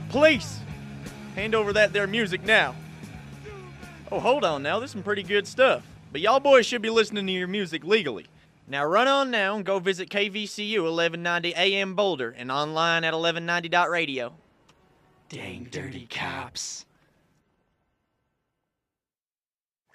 Police! Hand over that there music now. Oh, hold on now, this is some pretty good stuff. But y'all boys should be listening to your music legally. Now run on now and go visit KVCU 1190 AM Boulder and online at 1190.radio. Dang dirty cops.